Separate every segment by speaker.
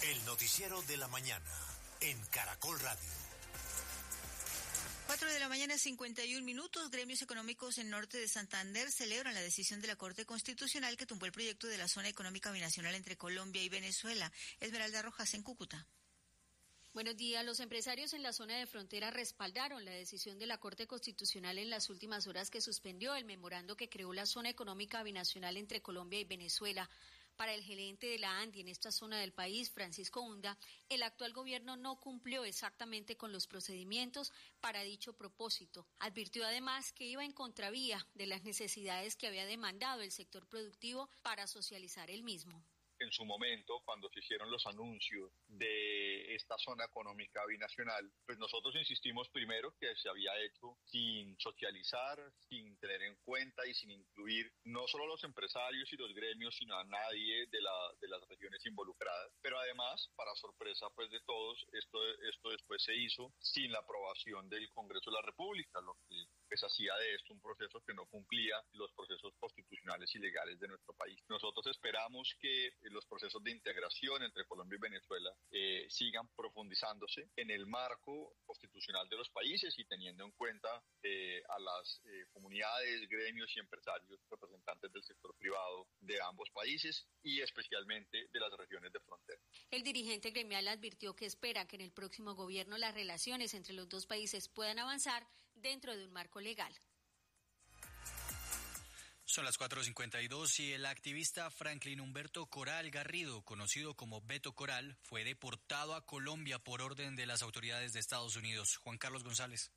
Speaker 1: El noticiero de la mañana en Caracol Radio.
Speaker 2: 4:51 a.m. Gremios económicos en norte de Santander celebran la decisión de la Corte Constitucional que tumbó el proyecto de la zona económica binacional entre Colombia y Venezuela. Esmeralda Rojas en Cúcuta.
Speaker 3: Buenos días. Los empresarios en la zona de frontera respaldaron la decisión de la Corte Constitucional en las últimas horas que suspendió el memorando que creó la zona económica binacional entre Colombia y Venezuela. Para el gerente de la ANDI en esta zona del país, Francisco Hunda, el actual gobierno no cumplió exactamente con los procedimientos para dicho propósito. Advirtió además que iba en contravía de las necesidades que había demandado el sector productivo para socializar el mismo.
Speaker 4: En su momento, cuando se hicieron los anuncios de esta zona económica binacional, pues nosotros insistimos primero que se había hecho sin socializar, sin tener en cuenta y sin incluir no solo a los empresarios y los gremios, sino a nadie de las regiones involucradas. Pero además, para sorpresa pues de todos, esto después se hizo sin la aprobación del Congreso de la República, lo que pues hacía de esto un proceso que no cumplía los procesos constitucionales y legales de nuestro país. Nosotros esperamos que los procesos de integración entre Colombia y Venezuela sigan profundizándose en el marco constitucional de los países y teniendo en cuenta a las comunidades, gremios y empresarios representantes del sector privado de ambos países y especialmente de las regiones de frontera.
Speaker 3: El dirigente gremial advirtió que espera que en el próximo gobierno las relaciones entre los dos países puedan avanzar dentro de un marco legal.
Speaker 5: Son las 4:52 y el activista Franklin Humberto Coral Garrido, conocido como Beto Coral, fue deportado a Colombia por orden de las autoridades de Estados Unidos. Juan Carlos González.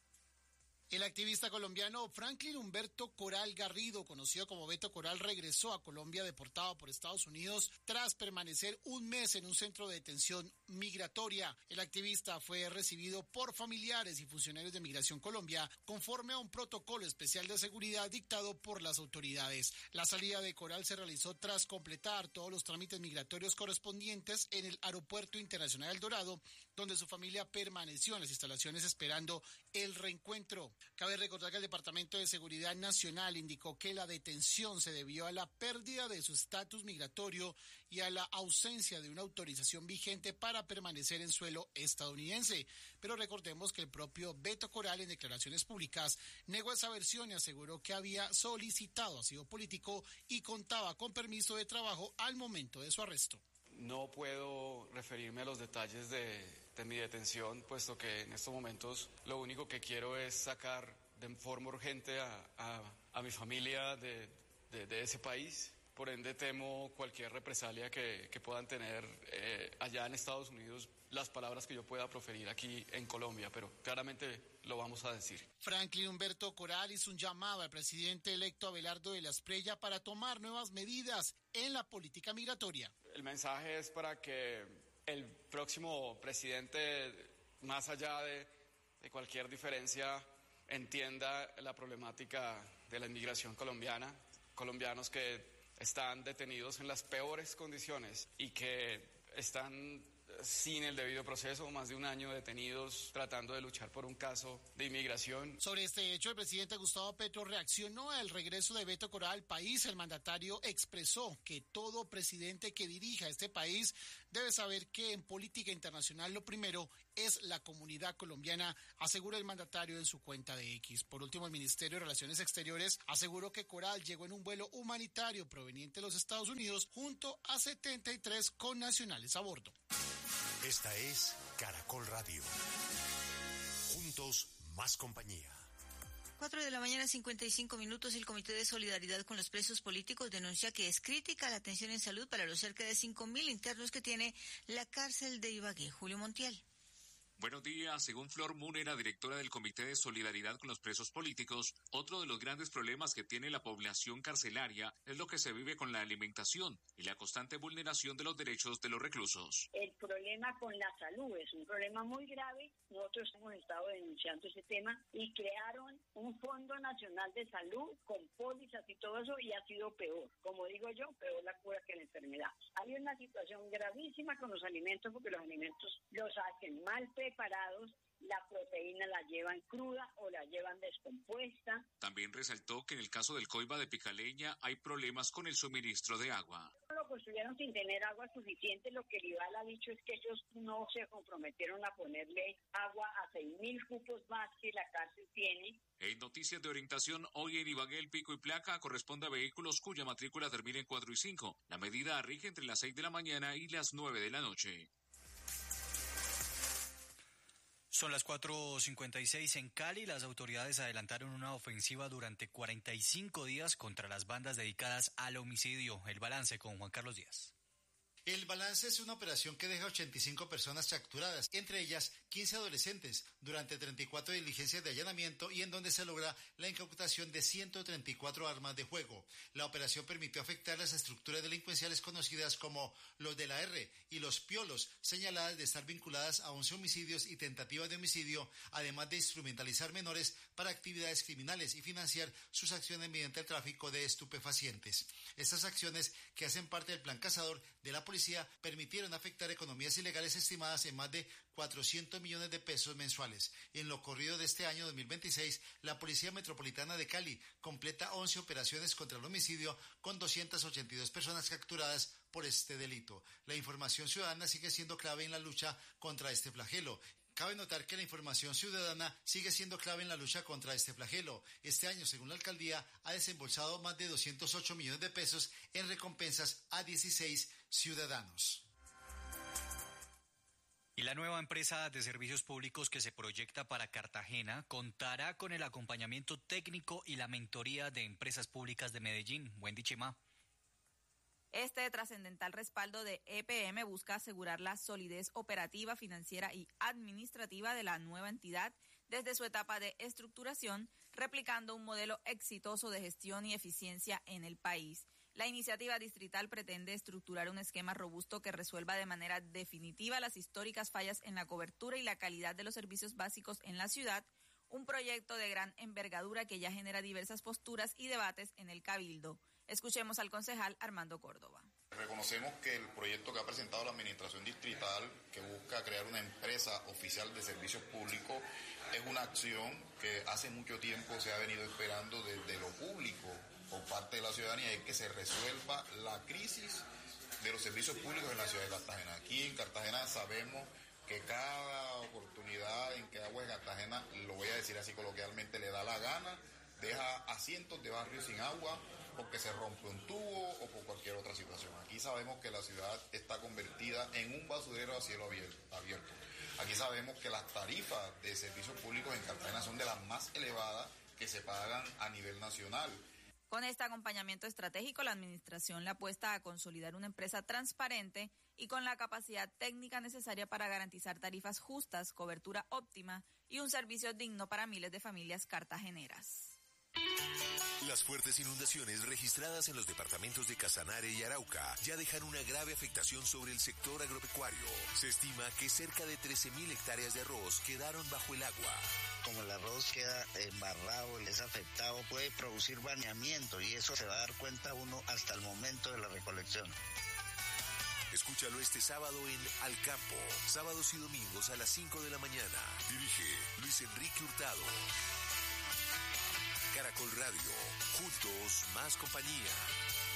Speaker 6: El activista colombiano Franklin Humberto Coral Garrido, conocido como Beto Coral, regresó a Colombia deportado por Estados Unidos tras permanecer un mes en un centro de detención migratoria. El activista fue recibido por familiares y funcionarios de Migración Colombia conforme a un protocolo especial de seguridad dictado por las autoridades. La salida de Coral se realizó tras completar todos los trámites migratorios correspondientes en el Aeropuerto Internacional El Dorado, donde su familia permaneció en las instalaciones esperando el reencuentro. Cabe recordar que el Departamento de Seguridad Nacional indicó que la detención se debió a la pérdida de su estatus migratorio y a la ausencia de una autorización vigente para permanecer en suelo estadounidense. Pero recordemos que el propio Beto Coral, en declaraciones públicas, negó esa versión y aseguró que había solicitado asilo político y contaba con permiso de trabajo al momento de su arresto.
Speaker 7: No puedo referirme a los detalles de mi detención, puesto que en estos momentos lo único que quiero es sacar de forma urgente a mi familia de ese país. Por ende, temo cualquier represalia que puedan tener allá en Estados Unidos las palabras que yo pueda proferir aquí en Colombia, pero claramente lo vamos a decir.
Speaker 6: Franklin Humberto Coral hizo un llamado al presidente electo Abelardo de la Espriella para tomar nuevas medidas en la política migratoria.
Speaker 7: El mensaje es para que el próximo presidente, más allá de cualquier diferencia, entienda la problemática de la inmigración colombiana, colombianos que están detenidos en las peores condiciones y que están sin el debido proceso, más de un año detenidos tratando de luchar por un caso de inmigración.
Speaker 6: Sobre este hecho, el presidente Gustavo Petro reaccionó al regreso de Beto Coral al país. El mandatario expresó que todo presidente que dirija este país debe saber que en política internacional lo primero es la comunidad colombiana, asegura el mandatario en su cuenta de X. Por último, el Ministerio de Relaciones Exteriores aseguró que Coral llegó en un vuelo humanitario proveniente de los Estados Unidos junto a 73 connacionales a bordo.
Speaker 1: Esta es Caracol Radio. Juntos, más compañía.
Speaker 2: 4:55 a.m. El Comité de Solidaridad con los Presos Políticos denuncia que es crítica la atención en salud para los cerca de 5.000 internos que tiene la cárcel de Ibagué. Julio Montiel.
Speaker 8: Buenos días. Según Flor Múnera, directora del Comité de Solidaridad con los Presos Políticos, otro de los grandes problemas que tiene la población carcelaria es lo que se vive con la alimentación y la constante vulneración de los derechos de los reclusos.
Speaker 9: El problema con la salud es un problema muy grave. Nosotros hemos estado denunciando ese tema y crearon un Fondo Nacional de Salud con pólizas y todo eso y ha sido peor. Como digo yo, peor la cura que la enfermedad. Hay una situación gravísima con los alimentos porque los alimentos los hacen mal preparados, la proteína la llevan cruda o la llevan descompuesta.
Speaker 8: También resaltó que en el caso del Coiba de Picaleña hay problemas con el suministro de agua.
Speaker 9: Lo construyeron sin tener agua suficiente. Lo que el IVAL ha dicho es que ellos no se comprometieron a ponerle agua a 6.000 cupos más que la cárcel tiene.
Speaker 8: En noticias de orientación, hoy en Ibagué el pico y placa corresponde a vehículos cuya matrícula termina en 4 y 5. La medida rige entre las 6 de la mañana y las 9 de la noche.
Speaker 5: Son las 4:56 en Cali. Las autoridades adelantaron una ofensiva durante 45 días contra las bandas dedicadas al homicidio. El balance con Juan Carlos Díaz.
Speaker 6: El balance es una operación que deja 85 personas capturadas, entre ellas 15 adolescentes, durante 34 diligencias de allanamiento y en donde se logra la incautación de 134 armas de fuego. La operación permitió afectar las estructuras delincuenciales conocidas como los de la R y los Piolos, señaladas de estar vinculadas a 11 homicidios y tentativas de homicidio, además de instrumentalizar menores para actividades criminales y financiar sus acciones mediante el tráfico de estupefacientes. Estas acciones, que hacen parte del plan cazador de la policía, permitieron afectar economías ilegales estimadas en más de 400 millones de pesos mensuales. En lo corrido de este año 2026, la Policía Metropolitana de Cali completa 11 operaciones contra el homicidio con 282 personas capturadas por este delito. La información ciudadana sigue siendo clave en la lucha contra este flagelo. Cabe notar que la información ciudadana sigue siendo clave en la lucha contra este flagelo. Este año, según la alcaldía, ha desembolsado más de 208 millones de pesos en recompensas a 16 ciudadanos.
Speaker 5: Y la nueva empresa de servicios públicos que se proyecta para Cartagena contará con el acompañamiento técnico y la mentoría de empresas públicas de Medellín. Wendy Chima.
Speaker 10: Este trascendental respaldo de EPM busca asegurar la solidez operativa, financiera y administrativa de la nueva entidad desde su etapa de estructuración, replicando un modelo exitoso de gestión y eficiencia en el país. La iniciativa distrital pretende estructurar un esquema robusto que resuelva de manera definitiva las históricas fallas en la cobertura y la calidad de los servicios básicos en la ciudad, un proyecto de gran envergadura que ya genera diversas posturas y debates en el Cabildo. Escuchemos al concejal Armando Córdoba.
Speaker 11: Reconocemos que el proyecto que ha presentado la Administración Distrital, que busca crear una empresa oficial de servicios públicos, es una acción que hace mucho tiempo se ha venido esperando desde lo público por parte de la ciudadanía, es que se resuelva la crisis de los servicios públicos en la ciudad de Cartagena. Aquí en Cartagena sabemos que cada oportunidad en que Agua de Cartagena, lo voy a decir así coloquialmente, le da la gana, deja a cientos de barrios sin agua porque se rompe un tubo o por cualquier otra situación. Aquí sabemos que la ciudad está convertida en un basurero a cielo abierto. Aquí sabemos que las tarifas de servicios públicos en Cartagena son de las más elevadas que se pagan a nivel nacional.
Speaker 10: Con este acompañamiento estratégico, la administración le apuesta a consolidar una empresa transparente y con la capacidad técnica necesaria para garantizar tarifas justas, cobertura óptima y un servicio digno para miles de familias cartageneras.
Speaker 1: Las fuertes inundaciones registradas en los departamentos de Casanare y Arauca ya dejan una grave afectación sobre el sector agropecuario. Se estima que cerca de 13.000 hectáreas de arroz quedaron bajo el agua.
Speaker 12: Como el arroz queda embarrado, es afectado, puede producir baneamiento y eso se va a dar cuenta uno hasta el momento de la recolección.
Speaker 1: Escúchalo este sábado en Al Campo, sábados y domingos a las 5 de la mañana. Dirige Luis Enrique Hurtado. Caracol Radio, juntos más compañía.